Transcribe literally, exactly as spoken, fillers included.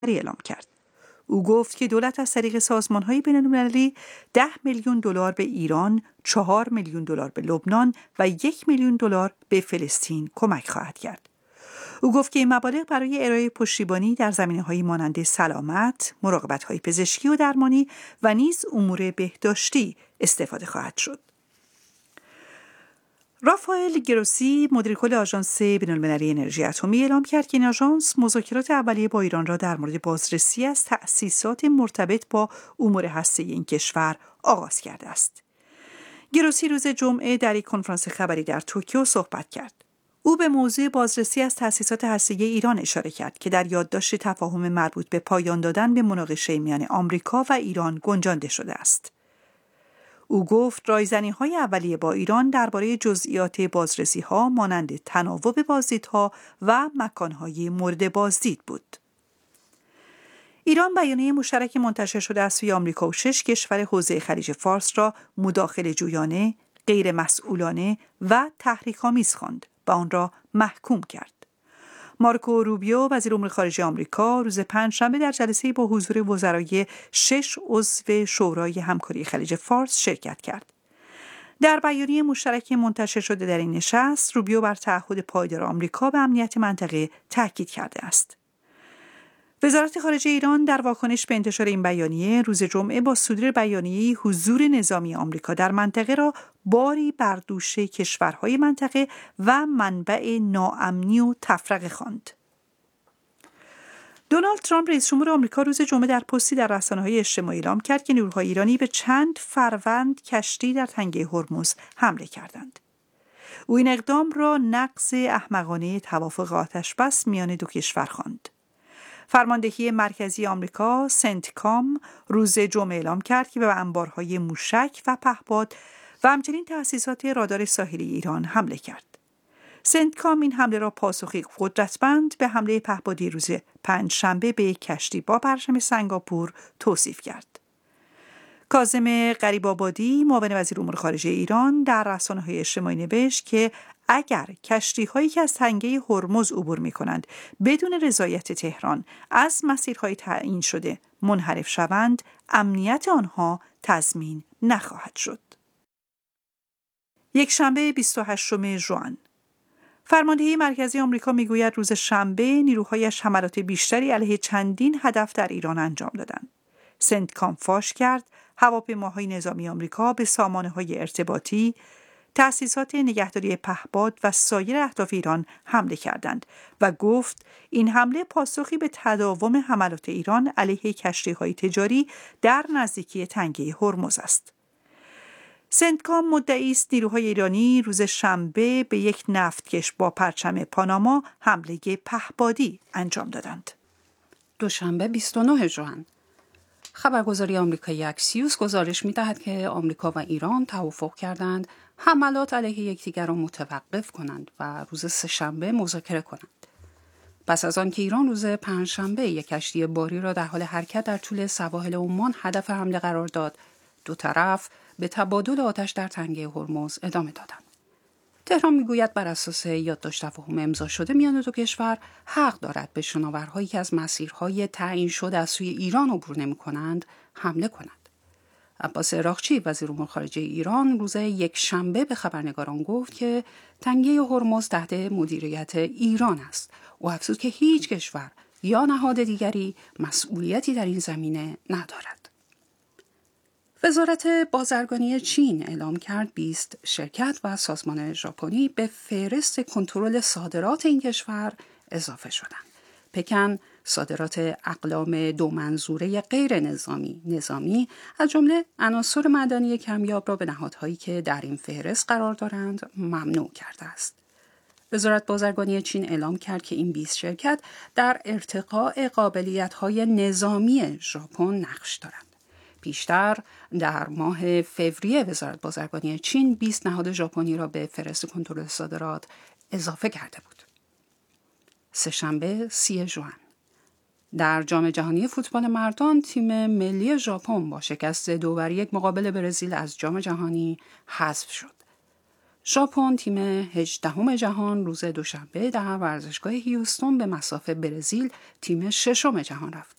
اعلام کرد. او گفت که دولت از طریق سازمان‌های بین‌المللی ده میلیون دلار به ایران، چهار میلیون دلار به لبنان و یک میلیون دلار به فلسطین کمک خواهد کرد. او گفت که این مبالغ برای ارائه پشتیبانی در زمینه‌هایی مانند سلامت، مراقبت‌های پزشکی و درمانی و نیز امور بهداشتی استفاده خواهد شد. رافائل گروسی، مدیر کل آژانس بین‌المللی انرژی اتمی، اعلام کرد که این آژانس مذاکرات اولیه با ایران را در مورد بازرسی از تأسیسات مرتبط با امور هسته‌ای این کشور آغاز کرده است. گروسی روز جمعه در یک کنفرانس خبری در توکیو صحبت کرد. او به موضوع بازرسی از تأسیسات هسته‌ای ایران اشاره کرد که در یادداشت تفاهم مربوط به پایان دادن به مناقشه میان آمریکا و ایران گنجانده شده است. او گفت رایزنی‌های اولیه با ایران درباره جزئیات بازرسی‌ها مانند تناوب بازدیدها و مکان‌های مورد بازدید بود. ایران بیانیه مشترک منتشر شده از سوی آمریکا و شش کشور حوزه خلیج فارس را مداخله جویانه، غیر مسئولانه و تحریک‌آمیز خواند و آن را محکوم کرد. مارکو روبیو، وزیر امور خارجه آمریکا، روز پنجشنبه در جلسه‌ای با حضور وزرای شش عضو شورای همکاری خلیج فارس شرکت کرد. در بیانیه مشترک منتشر شده در این نشست، روبیو بر تعهد پایدار آمریکا به امنیت منطقه تاکید کرده است. وزارت خارجه ایران در واکنش به انتشار این بیانیه روز جمعه با صدور بیانیه‌ای حضور نظامی آمریکا در منطقه را باری بر دوش کشورهای منطقه و منبع ناامنی و تفرقه خواند. دونالد ترامپ رئیس جمهور آمریکا روز جمعه در پستی در رسانه‌های اجتماعی اعلام کرد که نیروهای ایرانی به چند فروند کشتی در تنگه هرمز حمله کردند. او این اقدام را نقض احمقانه توافق آتش‌بس میان دو کشور خواند. فرماندهی مرکزی آمریکا سنتکام روز جمعه اعلام کرد که به انبارهای موشک و پهپاد و همچنین تأسیسات رادار ساحلی ایران حمله کرد. سنتکام این حمله را پاسخی قدرتمند به حمله پهپادی روز پنجشنبه به کشتی با پرچم سنگاپور توصیف کرد. کاظم غریب‌آبادی، معاون وزیر امور خارجه ایران، در رسانه‌های اجتماعی نوشت که اگر کشتی‌هایی که از تنگه هرمز عبور می‌کنند بدون رضایت تهران از مسیرهای تعیین شده منحرف شوند، امنیت آنها تضمین نخواهد شد. یک شنبه بیست و هشتم ژوئن، فرماندهی مرکزی آمریکا میگوید روز شنبه نیروهایش حملات بیشتری علیه چندین هدف در ایران انجام دادند. سنتکام فاش کرد هواپیماهای نظامی آمریکا به سامانه‌های ارتباطی، تأسیسات نگهداری پهپاد و سایر اهداف ایران حمله کردند و گفت این حمله پاسخی به تداوم حملات ایران علیه کشتی‌های تجاری در نزدیکی تنگه هرمز است. سنتکام مدعی است نیروهای ایرانی روز شنبه به یک نفتکش با پرچم پاناما حمله پهپادی انجام دادند. دوشنبه بیست و نه ژوئن، خبرگزاری آمریکایی اکسیوس گزارش می‌دهد که آمریکا و ایران توافق کردند حملات علیه یکدیگر را متوقف کنند و روز سه‌شنبه مذاکره کنند. پس از آن که ایران روز پنجشنبه یک کشتی باری را در حال حرکت در طول سواحل عمان هدف حمله قرار داد، دو طرف به تبادل آتش در تنگه هرمز ادامه دادند. تهران میگوید بر اساس یادداشت تفاهم امضا شده میان دو کشور حق دارد به شناورهایی که از مسیرهای تعیین شده از سوی ایران عبور نمی‌کنند حمله کنند. عباس عراقچی، وزیر امور خارجه ایران، روز یک شنبه به خبرنگاران گفت که تنگه هرمز تحت مدیریت ایران است. او افزود که هیچ کشور یا نهاد دیگری مسئولیتی در این زمینه ندارد. وزارت بازرگانی چین اعلام کرد بیست شرکت و سازمان ژاپنی به فهرست کنترل صادرات این کشور اضافه شدند. پکن صادرات اقلام دو منظوره غیر نظامی نظامی از جمله عناصر معدنی کمیاب را به نهادهایی که در این فهرست قرار دارند ممنوع کرده است. وزارت بازرگانی چین اعلام کرد که این بیست شرکت در ارتقاء قابلیت‌های نظامی ژاپن نقش دارند. پیشتر در ماه فوریه وزارت بازرگانی چین بیست نهاد ژاپنی را به فهرست کنترل صادرات اضافه کرده بود. سه‌شنبه سی ژوئن، در جام جهانی فوتبال مردان تیم ملی ژاپن با شکست دو بر یک مقابل برزیل از جام جهانی حذف شد. ژاپن تیم هجدهم جهان روز دوشنبه در ورزشگاه هیوستون به مصاف برزیل تیم ششم جهان رفت.